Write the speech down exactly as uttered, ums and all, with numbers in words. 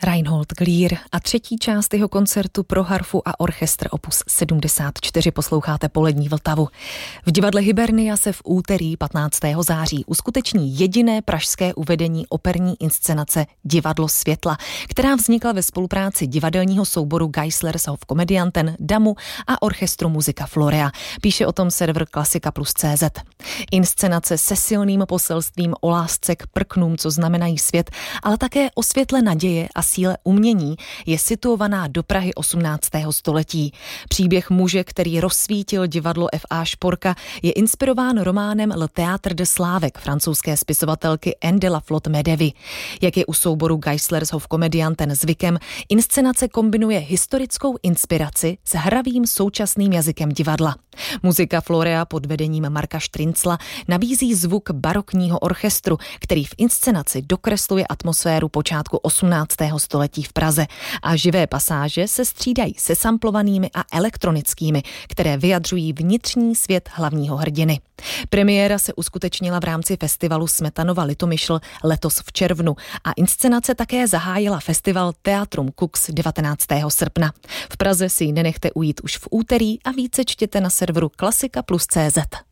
Reinhold Glier a třetí část jeho koncertu pro harfu a orchestr opus sedmdesát čtyři posloucháte Polední Vltavu. V divadle Hybernia se v úterý patnáctého září uskuteční jediné pražské uvedení operní inscenace Divadlo světla, která vznikla ve spolupráci divadelního souboru Geisler's Hofkomedianten, Damu a orchestru Musica Florea. Píše o tom server Klasika plus C Z. Inscenace se silným poselstvím o lásce k prknům, co znamenají svět, ale také o světle naděje a síle umění je situovaná do Prahy osmnáctého století. Příběh muže, který rozsvítil divadlo F A Šporka, je inspirován románem Le Théâtre de Slávek francouzské spisovatelky Anne de la Flotte Medevy. Jak je u souboru Geisler's Hofkomedianten zvykem, inscenace kombinuje historickou inspiraci s hravým současným jazykem divadla. Musica Florea pod vedením Marka Štrincla nabízí zvuk barokního orchestru, který v inscenaci dokresluje atmosféru počátku osmnáctého století v Praze a živé pasáže se střídají se samplovanými a elektronickými, které vyjadřují vnitřní svět hlavního hrdiny. Premiéra se uskutečnila v rámci festivalu Smetanova Litomyšl letos v červnu a inscenace také zahájila festival Teatrum Kux devatenáctého srpna. V Praze si ji nenechte ujít už v úterý a více čtěte na serveru Klasika plus C Z.